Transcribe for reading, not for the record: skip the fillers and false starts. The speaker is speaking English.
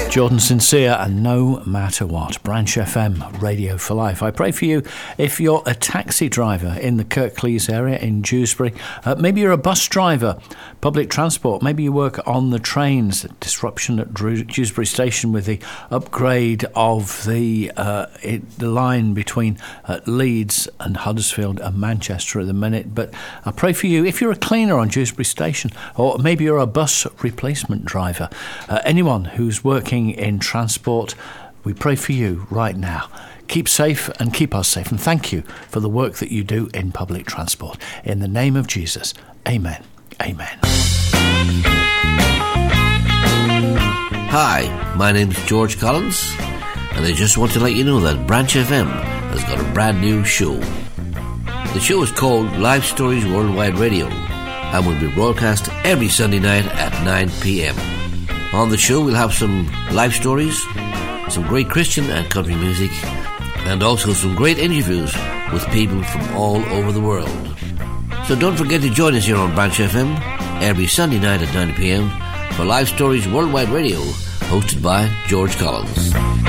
Jordan Sincere and No Matter What, Branch FM, Radio for Life. I pray for you if you're a taxi driver in the Kirklees area in Dewsbury. Maybe you're a bus driver, public transport. Maybe you work on the trains. Disruption at Dewsbury Station with the upgrade of the line between Leeds and Huddersfield and Manchester at the minute. But I pray for you if you're a cleaner on Dewsbury Station, or maybe you're a bus replacement driver. Anyone who's working in transport, we pray for you right now. Keep safe and keep us safe, and thank you for the work that you do in public transport. In the name of Jesus, amen. Amen. Hi, my name is George Collins, and I just want to let you know that Branch FM has got a brand new show. The show is called Life Stories Worldwide Radio and will be broadcast every Sunday night at 9 p.m. On the show, we'll have some life stories, some great Christian and country music, and also some great interviews with people from all over the world. So don't forget to join us here on Branch FM every Sunday night at 9 p.m. for Life Stories Worldwide Radio, hosted by George Collins.